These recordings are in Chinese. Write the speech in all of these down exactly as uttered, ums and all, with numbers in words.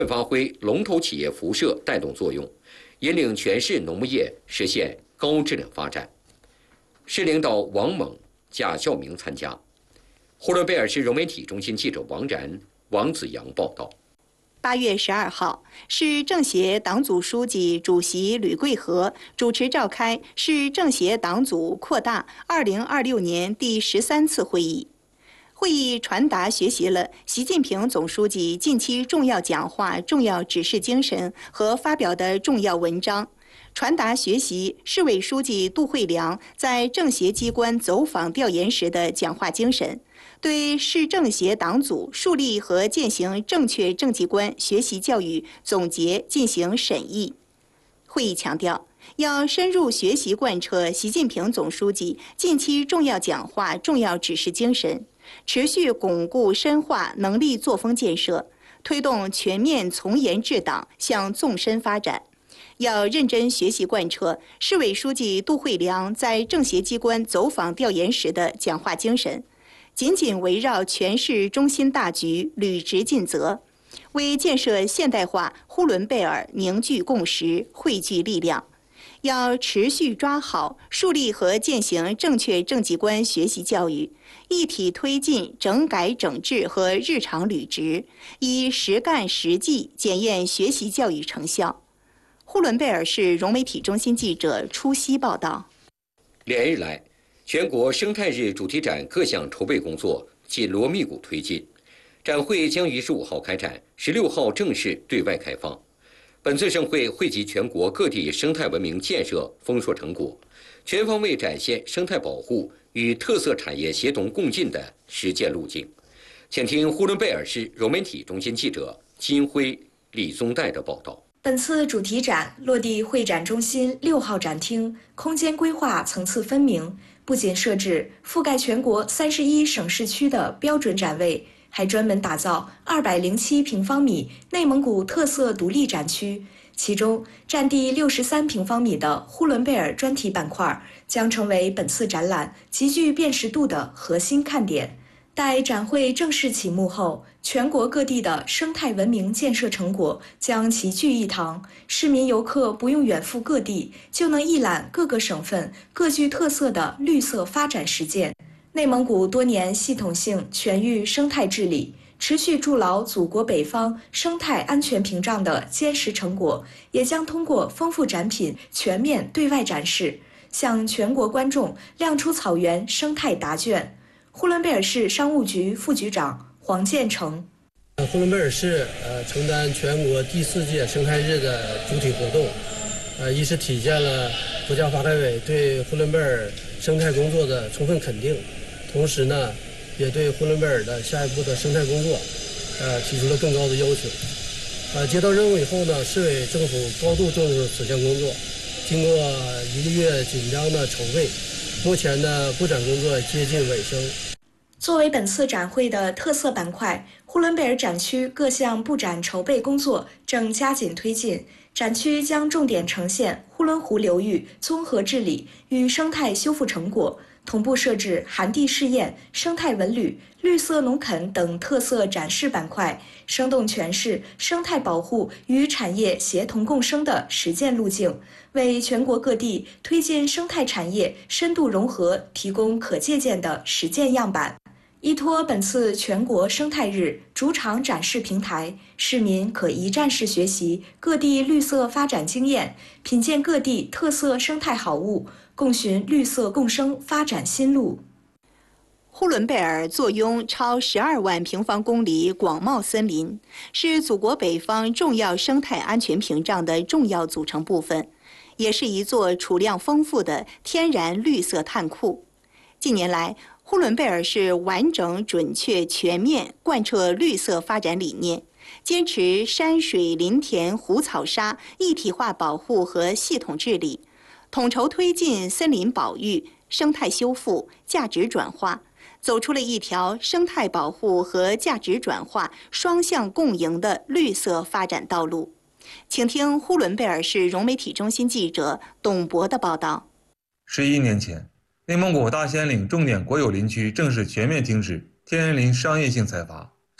发挥龙头企业辐射带动作用，引领全市农牧业实现高质量发展。市领导王猛、贾孝明参加。呼伦贝尔市融媒体中心记者王然、王子阳报道。 八月十二号，市政协党组书记、主席吕桂和主持召开市政协党组扩大二零二六年第十三次会议。会议传达学习了习近平总书记近期重要讲话、重要指示精神和发表的重要文章，传达学习市委书记杜慧良在政协机关走访调研时的讲话精神。对市政协党组树立和践行正确政绩观学习教育总结进行审议。会议强调，要深入学习贯彻习近平总书记近期重要讲话、重要指示精神，持续巩固深化能力作风建设，推动全面从严治党向纵深发展。要认真学习贯彻市委书记杜慧良在政协机关走访调研时的讲话精神，紧紧围绕全市中心大局，履职尽责，为建设现代化呼伦贝尔凝聚共识、汇聚力量。要持续抓好树立和践行正确政绩观学习教育，一体推进整改整治和日常履职，以实干实际检验学习教育成效。呼伦贝尔市融媒体中心记者初溪报道。 连日来，全国生态日主题展各项筹备工作紧锣密鼓推进，展会将于十五号开展，十六号正式对外开放。本次盛会汇集全国各地生态文明建设丰硕成果，全方位展现生态保护与特色产业协同共进的实践路径。请听呼伦贝尔市融媒体中心记者金辉、李宗岱的报道。 本次主题展落地会展中心六号展厅，空间规划层次分明，不仅设置覆盖全国三十一省市区的标准展位，还专门打造二百零七平方米内蒙古特色独立展区，其中占地六十三平方米的呼伦贝尔专题板块将成为本次展览极具辨识度的核心看点。待展会正式启幕后，全国各地的生态文明建设成果将齐聚一堂，市民游客不用远赴各地，就能一览各个省份各具特色的绿色发展实践。内蒙古多年系统性全域生态治理，持续筑牢祖国北方生态安全屏障的坚实成果，也将通过丰富展品全面对外展示，向全国观众亮出草原生态答卷。呼伦贝尔市商务局副局长黄建成， 呼伦贝尔市呃承担全国第四届生态日的主体活动，呃，一是体现了国家发改委对呼伦贝尔生态工作的充分肯定，同时呢，也对呼伦贝尔的下一步的生态工作，呃，提出了更高的要求。呃，接到任务以后呢，市委政府高度重视此项工作，经过一个月紧张的筹备，目前呢，布展工作接近尾声。 作为本次展会的特色板块，呼伦贝尔展区各项布展筹备工作正加紧推进。展区将重点呈现呼伦湖流域综合治理与生态修复成果，同步设置寒地试验、生态文旅、绿色农垦等特色展示板块，生动诠释生态保护与产业协同共生的实践路径，为全国各地推进生态产业深度融合提供可借鉴的实践样板。依托本次全国生态日主场展示平台，市民可一站式学习各地绿色发展经验，品鉴各地特色生态好物，共寻绿色共生发展新路。 呼伦贝尔坐拥超十二万平方公里广袤森林，是祖国北方重要生态安全屏障的重要组成部分，也是一座储量丰富的天然绿色炭库。近年来，呼伦贝尔市完整、准确、全面贯彻绿色发展理念，坚持山水林田湖草沙一体化保护和系统治理，统筹推进森林保育、生态修复、价值转化，走出了一条生态保护和价值转化双向共赢的绿色发展道路。请听呼伦贝尔市融媒体中心记者董博的报道。 十一年前，内蒙古大兴安岭重点国有林区正式全面停止天然林商业性采伐，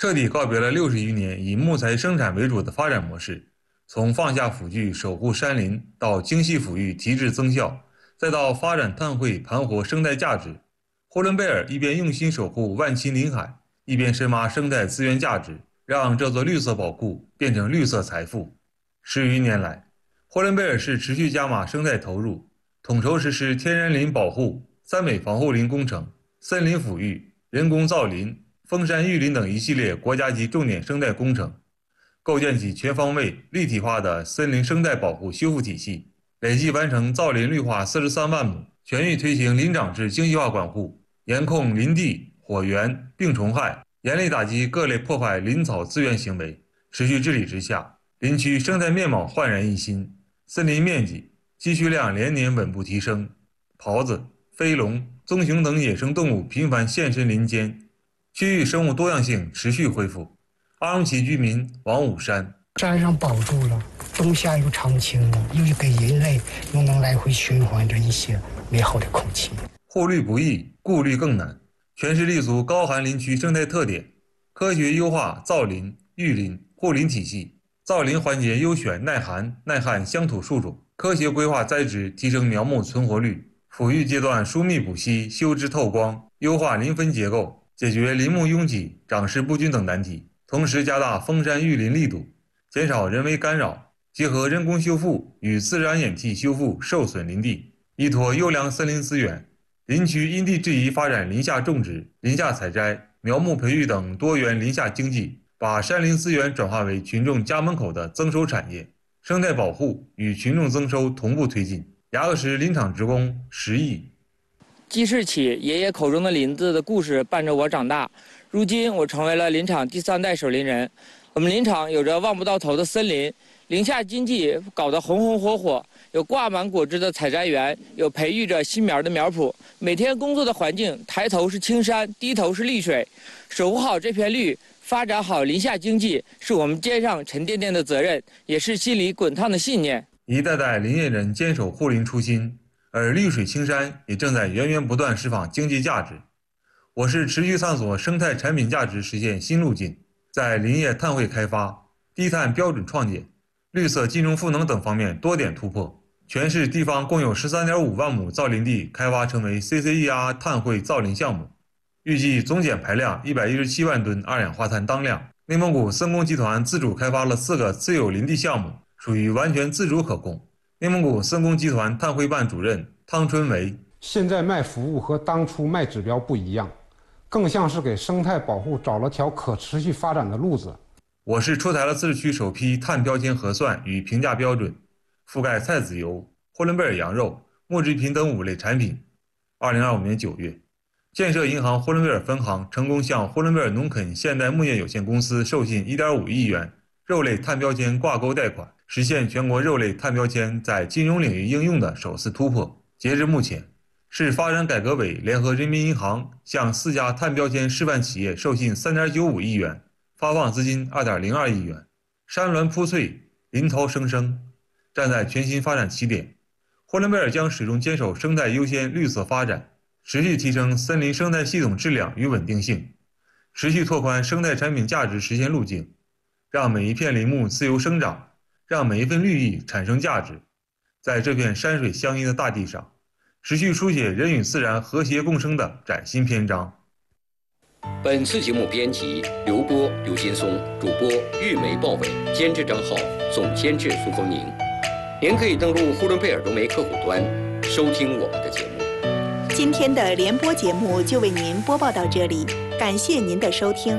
彻底告别了六十余年以木材生产为主的发展模式。从放下斧锯守护山林，到精细抚育提质增效，再到发展碳汇盘活生态价值，呼伦贝尔一边用心守护万顷林海，一边深挖生态资源价值，让这座绿色宝库变成绿色财富。十余年来，呼伦贝尔市持续加码生态投入，统筹实施天然林保护、三美防护林工程、森林抚育、人工造林、封山育林等一系列国家级重点生态工程，构建起全方位立体化的森林生态保护修复体系，累计完成造林绿化四十三万亩，全域推行林长制精细化管护，严控林地、火源、病虫害，严厉打击各类破坏林草资源行为。持续治理之下，林区生态面貌焕然一新，森林面积、积蓄量连年稳步提升，狍子、飞龙、棕熊等野生动物频繁现身林间，区域生物多样性持续恢复。阿荣旗居民王武山： 山上保住了，冬夏又常青了，又给人类又能来回循环着一些美好的空气。 护绿不易，顾绿更难，全市立足高寒林区生态特点，科学优化造林、育林、护林体系。造林环节优选耐寒、耐旱乡土树种，科学规划栽植，提升苗木存活率。抚育阶段疏密补稀，修枝透光，优化林分结构，解决林木拥挤、长势不均等难题。同时加大封山育林力度，减少人为干扰，结合人工修复与自然掩替修复受损林地，依托优良森林资源，林区因地制宜发展林下种植、林下采摘、苗木培育等多元林下经济，把山林资源转化为群众家门口的增收产业。生态保护与群众增收同步推进。雅克什林场职工石毅： 记事起，爷爷口中的林子的故事伴着我长大。如今我成为了林场第三代守林人。我们林场有着望不到头的森林，林下经济搞得红红火火，有挂满果汁的采摘园，有培育着新苗的苗圃。每天工作的环境，抬头是青山，低头是绿水。守护好这片绿，发展好林下经济，是我们肩上沉甸甸的责任，也是心里滚烫的信念。 一代代林业人坚守护林初心，而绿水青山也正在源源不断释放经济价值。我市持续探索生态产品价值实现新路径，在林业碳汇开发、低碳标准创建、绿色金融赋能等方面多点突破。全市地方共有 十三点五万亩造林地开发成为 C C E R 碳汇造林项目，预计总减排量一百一十七万吨二氧化碳当量。内蒙古森工集团自主开发了四个自有林地项目，属于完全自主可控。内蒙古森工集团碳汇办主任汤春维： 现在卖服务和当初卖指标不一样，更像是给生态保护找了条可持续发展的路子。 我市出台了自治区首批碳标签核算与评价标准，覆盖菜籽油、呼伦贝尔羊肉、木制品等五类产品。二零二五年九月，建设银行呼伦贝尔分行成功向呼伦贝尔农垦现代牧业有限公司授信 一点五亿元肉类碳标签挂钩贷款，实现全国肉类碳标签在金融领域应用的首次突破。截至目前，市发展改革委联合人民银行向四家碳标签示范企业授信 三点九五亿元，发放资金 二点零二亿元。山峦铺翠，林涛生生，站在全新发展起点，呼伦贝尔将始终坚守生态优先、绿色发展，持续提升森林生态系统质量与稳定性，持续拓宽生态产品价值实现路径，让每一片林木自由生长，让每一份绿意产生价值。在这片山水相依的大地上，持续书写人与自然和谐共生的崭新篇章。 本次节目编辑刘波、刘金松，主播玉梅、鲍伟，监制张浩，总监制苏凤宁。您可以登录呼伦贝尔融媒客户端收听我们的节目。 今天的联播节目就为您播报到这里，感谢您的收听。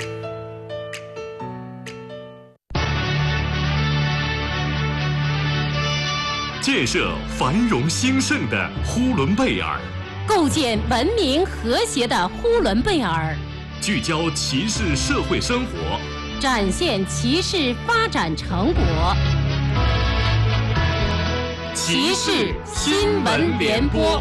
建设繁荣兴盛的呼伦贝尔， 构建文明和谐的呼伦贝尔， 聚焦骑士社会生活， 展现骑士发展成果。骑士新闻联播。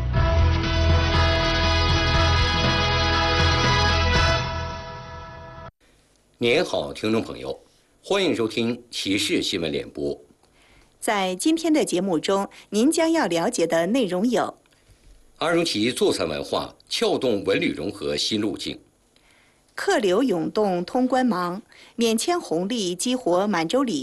您好，听众朋友，欢迎收听骑士新闻联播。 在今天的节目中，您将要了解的内容有： 阿荣旗做菜文化撬动文旅融合新路径； 客流涌动通关忙，免签红利激活满洲里